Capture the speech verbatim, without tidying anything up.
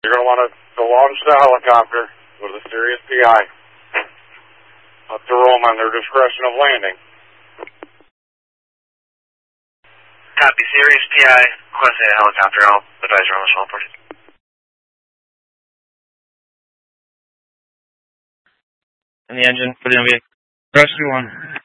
You're going to want to launch the helicopter with a Sirius P I up to Rome on their discretion of landing. Copy, Sirius P I, requesting a helicopter. I'll advise you on the small port. And the engine for the N V A. Rescue one.